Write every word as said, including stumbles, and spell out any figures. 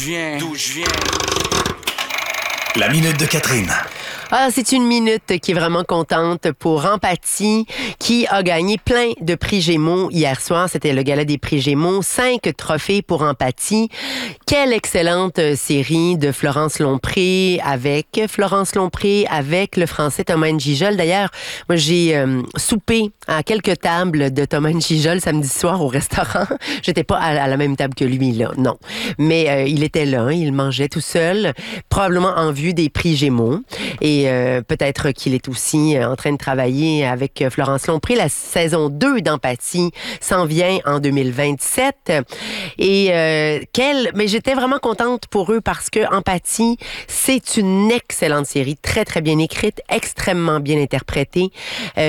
viens, d'où je viens. La minute de Catherine. Ah, c'est une minute qui est vraiment contente pour Empathie, qui a gagné plein de prix Gémeaux hier soir. C'était le gala des prix Gémeaux. Cinq trophées pour Empathie. Quelle excellente série de Florence Lompré avec Florence Lompré, avec le français Thomas N'Gijol. D'ailleurs, moi, j'ai euh, soupé à quelques tables de Thomas N'Gijol samedi soir au restaurant. J'étais pas à, à la même table que lui, là, non. Mais euh, il était là, il mangeait tout seul, probablement en vue des prix Gémeaux. Et euh, peut-être qu'il est aussi en train de travailler avec Florence Lompré. La saison deux d'Empathie s'en vient en deux mille vingt-sept. Et euh, quelle... Mais j'étais vraiment contente pour eux parce que Empathie, c'est une excellente série, très, très bien écrite, extrêmement bien interprétée. Euh,